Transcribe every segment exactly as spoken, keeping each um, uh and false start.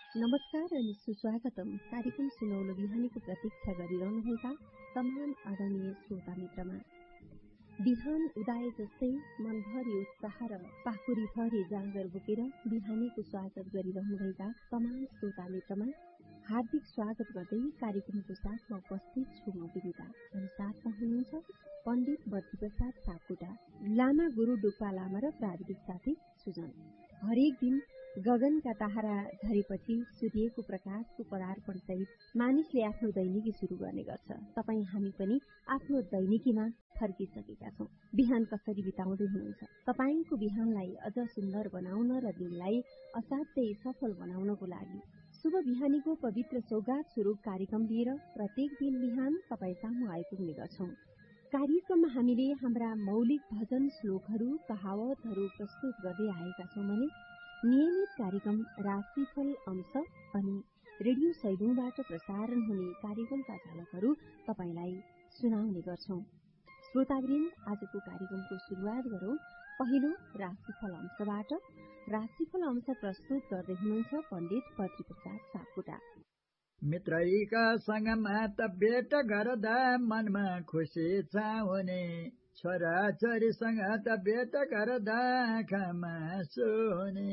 नमस्कार अनि सुस्वागतम। कार्यक्रम सुनौलो बिहानीको प्रतीक्षा गरिरहनुभएका तमाम आदरणीय श्रोता मित्रमा बिहान उदाय जस्तै मनभरि उत्साह र पाखुरी भरि जाँगर बोकेर बिहानीको स्वागत गरिरहनुभएका तमाम श्रोता मित्रमा हार्दिक स्वागत गर्दै कार्यक्रमको साथमा उपस्थित छु म विनिता अनि साथमा हुनुहुन्छ पण्डित बद्रीप्रसाद सापकोटा, लामा गुरु डुक्पा लामा र प्राविधिक साथी सुजन। हरेक दिन गगनका तारा झरेपछि सूर्यको प्रकाशको पदार्पण सहित मानिसले आफ्नो दैनिकी शुरू गर्ने गर्छ। तपाईँ हामी पनि आफ्नो दैनिकीमा फर्किसकेका छौं। बिहान कसरी बिताउँदै हुनुहुन्छ? तपाईंको बिहानलाई अझ सुन्दर बनाउन र दिनलाई असाध्यै सफल बनाउनको लागि शुभ बिहानीको पवित्र सौगात स्वरूप कार्यक्रम लिएर प्रत्येक दिन बिहान तपाईँ सामु आइपुग्ने गर्छौं। कार्यक्रममा हामीले हाम्रा मौलिक भजन श्लोकहरू कहावतहरू प्रस्तुत गर्दै आएका छौं भने नियमित कार्यक्रम राशिफल अंश अनि रेडियो सैलुङबाट प्रसारण हुने कार्यक्रमका झलकहरू तपाईलाई सुनाउने गर्छौं। श्रोतावृन्द, आजको कार्यक्रमको शुरूआत गरौं पहिलो राशिफल अंशबाट। राशिफल अंश प्रस्तुत गर्दै हुनुहुन्छ पण्डित बद्रीप्रसाद सापकोटा। मित्रैका सँगमा त भेट गर्दा मनमा खुसी छाउने, छोराछोरीसँग त भेट गर्दा आँखामा सुने,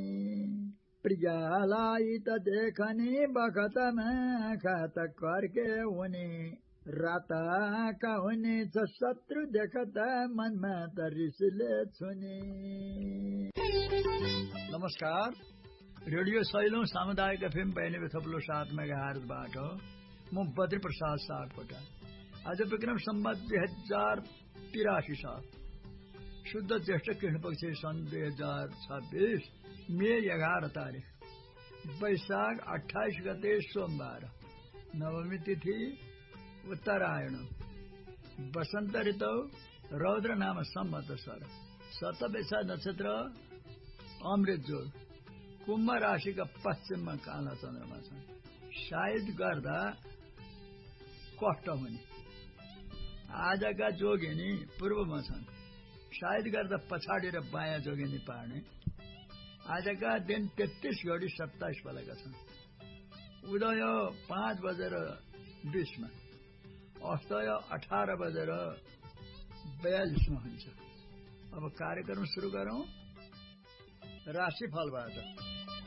प्रियलाई त देखने बखतमा आँखा त कर्के हुने, रात आँखा हुने छ शत्रु देख्दा मनमा त रिसले छुने। नमस्कार, रेडियो सैलुङ सामुदायिक एफएम बयानब्बे थप्लो सात मेगाहर्जबाट म बद्रीप्रसाद सापकोटा। आज विक्रम सम्वत दुई हजार तिरासी साल शुद्ध ज्येष्ठ कृष्णपक्ष सन् दुई हजार छब्बीस मे एघार तारिक, वैशाख अठाइस गते सोमबार, नवमी तिथि उत्तरायण, वसन्त ऋतु, रौद्र नाम संवत्सर, शतवैशाख नक्षत्र, अमृत जोड, कुम्भ राशिका पश्चिममा काला चन्द्रमा छन्। सायद गर्दा कष्ट हुने, आजका जोगिनी पूर्वमा छन्। सायद गर्दा पछाडि र बायाँ जोगिनी पार्ने। आजका दिन तेत्तीस घडी सत्ताइस बेलाका छन्। उदय पाँच बजेर बीसमा, अस्तय अठार बजेर बयालिसमा हुन्छ। अब कार्यक्रम सुरु गरौं राशिफलबाट।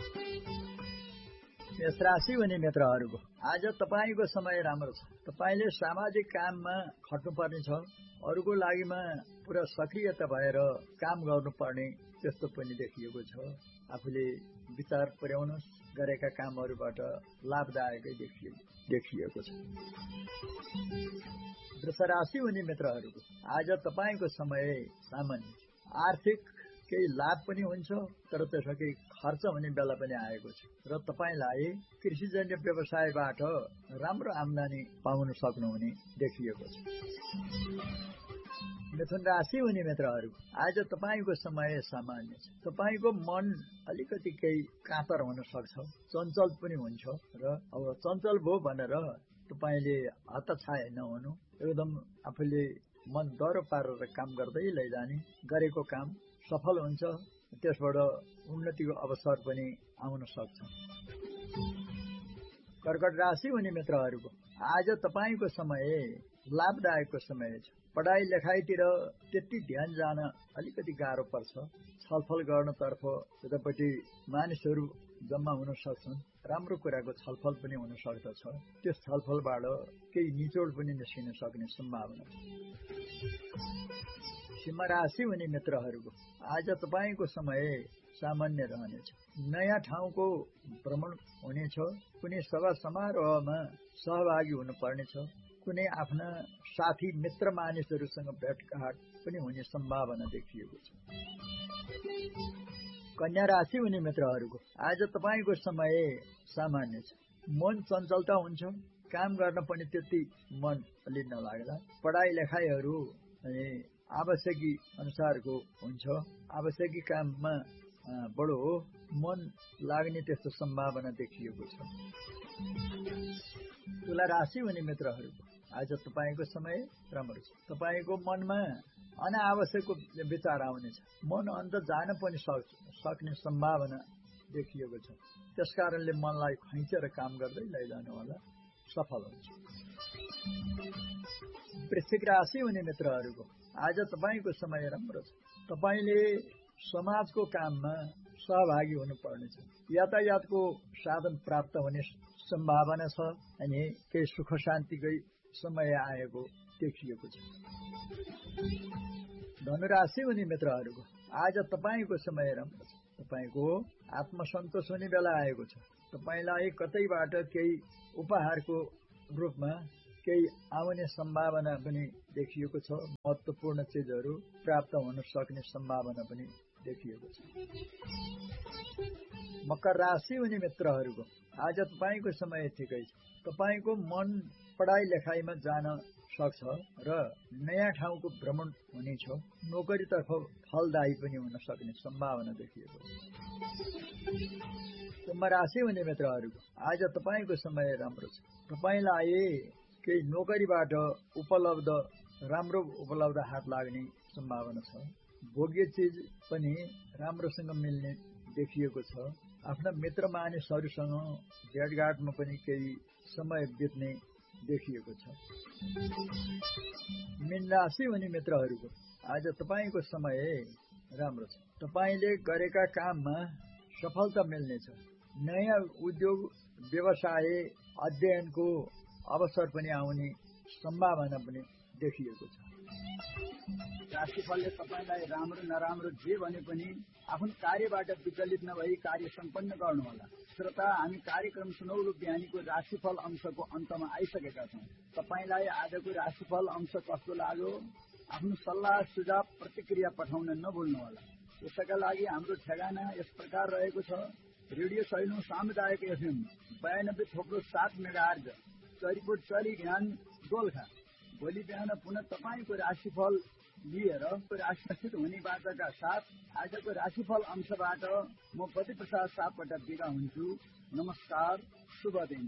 यस राशि हुने मित्रहरूको आज तपाईको समय राम्रो छ। तपाईले सामाजिक काममा खट्नुपर्ने छ। अरूको लागिमा पूरा सक्रियता भएर काम गर्नुपर्ने त्यस्तो पनि देखिएको छ। आफूले विचार पुर्याउनुहोस्, गरेका कामहरूबाट लाभदायकै देखिएको छ। वृष राशि हुने मित्रहरूको आज तपाईको समय सामान्य, आर्थिक केही लाभ पनि हुन्छ, तर त्यसमा केही खर्च हुने बेला पनि आएको छ र तपाईलाई कृषिजन्य व्यवसायबाट राम्रो आम्दानी पाउन सक्नुहुने देखिएको छ। मिथुन राशि हुने मित्रहरू आज तपाईको समय सामान्य छ। तपाईको मन अलिकति केही कातर हुन सक्छ, चञ्चल पनि हुन्छ र अब चञ्चल भयो भनेर तपाईले हतछाय नहुनु, एकदम आफूले मन डरो पारेर काम गर्दै लैजाने, गरेको काम सफल हुन्छ, त्यसबाट उन्नतिको अवसर पनि आउन सक्छ। कर्कट राशि हुने मित्रहरूको आज तपाईको समय लाभदायकको समय छ। पढाइ लेखाइतिर त्यति ध्यान जान अलिकति गाह्रो पर्छ। छलफल गर्नतर्फ यतापट्टि मानिसहरू जम्मा हुन सक्छन्, राम्रो कुराको छलफल पनि हुन सक्दछ। त्यस छलफलबाट केही निचोड पनि निस्किन सक्ने सम्भावना छ। सिंह राशि हुने मित्रहरूको आज तपाईको समय सामान्य रहनेछ। नयाँ ठाउँको भ्रमण हुनेछ। कुनै सभा समारोहमा सहभागी हुनुपर्नेछ। कुनै आफ्ना साथी मित्र मानिसहरूसँग भेटघाट पनि हुने सम्भावना देखिएको छ। कन्या राशि हुने मित्रहरूको आज तपाईको समय सामान्य छ। मन चञ्चलता हुन्छ, काम गर्न पनि त्यति मन अलि नलाग्ला। पढाइ लेखाइहरू अनि आवश्यकी अनुसारको हुन्छ। आवश्यकी काममा बडो मन लाग्ने त्यस्तो सम्भावना देखिएको छ। तुला राशि हुने मित्रहरूको आज तपाईको समय राम्रो छ। तपाईको मनमा अनावश्यक विचार आउनेछ। मन अन्त जान पनि सक्ने सम्भावना देखिएको छ। त्यसकारणले मनलाई खैचेर काम गर्दै लैजानुहोला, सफल हुन्छ। वृश्चिक राशि हुने मित्रहरूको आज तपाईँको समय राम्रो छ। तपाईँले समाजको काममा सहभागी हुनुपर्नेछ। यातायातको साधन प्राप्त हुने सम्भावना छ अनि केही सुख शान्तिकै समय आएको देखिएको छ। धनुराशि हुने मित्रहरूको आज तपाईँको समय राम्रो छ। तपाईँको आत्मसन्तोष हुने बेला आएको छ। तपाईँलाई कतैबाट केही उपहारको रूपमा केही आउने सम्भावना पनि देखिएको छ। महत्त्वपूर्ण चिजहरू प्राप्त हुन सक्ने सम्भावना पनि देखिएको छ। मकर राशि हुने मित्रहरूको आज तपाईँको समय ठिकै छ। तपाईँको मन पढाइ लेखाइमा जान सक्छ र नयाँ ठाउँको भ्रमण हुनेछ। नोकरीतर्फ फलदायी पनि हुन सक्ने सम्भावना देखिएको छ। कुम्भ राशि हुने मित्रहरूको आज तपाईँको समय राम्रो छ। तपाईँलाई केही नोकरीबाट उपलब्ध राम्रो उपलब्ध हात लाग्ने सम्भावना छ। भोग्य चिज पनि राम्रोसँग मिल्ने देखिएको छ। आफ्ना मित्र मानिसहरूसँग भेटघाटमा पनि केही समय बित्ने देखिएको छ। मीन राशि हुने मित्रहरूको आज तपाईँको समय राम्रो छ। तपाईँले गरेका काममा सफलता मिल्नेछ। नयाँ उद्योग व्यवसाय अध्ययनको अवसर पनि आउने सम्भावना पनि देखिएको छ। राशिफलले तपाईँलाई राम्रो नराम्रो जे भने पनि आफ्नो कार्यबाट विचलित नभई कार्य सम्पन्न गर्नुहोला। श्रोता, हामी कार्यक्रम सुनौलो बिहानीको राशिफल अंशको अन्तमा आइसकेका छौँ। तपाईँलाई आजको राशिफल अंश कस्तो लाग्यो? आफ्नो सल्लाह सुझाव प्रतिक्रिया पठाउन नभुल्नुहोला। यसका लागि हाम्रो ठेगाना यस प्रकार रहेको छ। रेडियो सैलुङ सामुदायिक एफएम बयानब्बे थोप्लो सात मेगाहर्ज चरीपुर चरी ज्ञान दोलखा। भोलि बिहान पुनः तपाईँको राशिफल लिएर राशिसित हुने बाचाका साथ आजको राशिफल अंशबाट म पति प्रसाद सापकोटा बिदा हुन्छु। नमस्कार, शुभ दिन।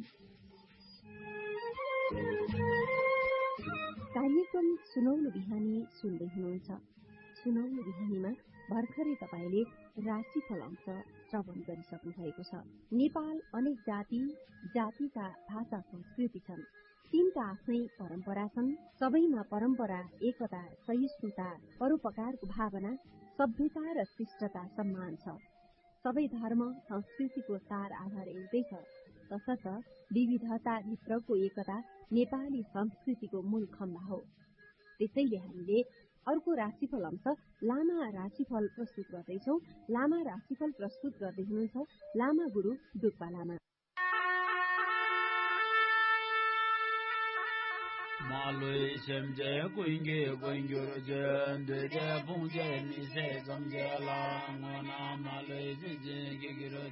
कार्यक्रम सुनौलो बिहानी सुन्दै हुनुहुन्छ। सुनौलो बिहानीमा भर्खरै तपाईँले राशिफल अंश श्रवण गरिसक्नु भएको छ। नेपाल अनेक जाति जातिका भाषा संस्कृति छन्। तीनका आफ्नै परम्परा छन्। सबैमा परम्परा, एकता, सहिष्णुता, परोपकारको भावना, सभ्यता र शिष्टता सम्मान छ। सबै धर्म संस्कृतिको सार आधार एउटै छ। तसर्थ विविधता भित्रको एकता नेपाली संस्कृतिको मूल खम्बा हो। त्यसैले हामीले अर्को राशिफल अंश लामा राशिफल प्रस्तुत गर्दैछौ। लामा राशिफल प्रस्तुत गर्दै हुनुहुन्छ लामा गुरु डुक्पा लामा। Malui semje kuinge kuingyur jen de de bungje ni se zamje la ngona malui je ge